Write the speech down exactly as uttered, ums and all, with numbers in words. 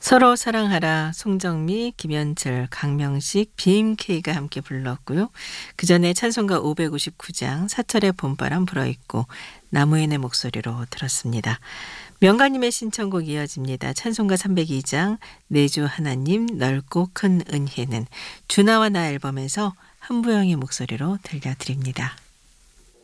서로 사랑하라 송정미, 김현철, 강명식, 비엠케이가 함께 불렀고요. 그전에 찬송가 오백오십구 장 사철의 봄바람 불어있고 나무인의 목소리로 들었습니다. 명가님의 신청곡 이어집니다. 찬송가 삼백이 장 내주 하나님 넓고 큰 은혜는 주나와 나 앨범에서 한부영의 목소리로 들려드립니다.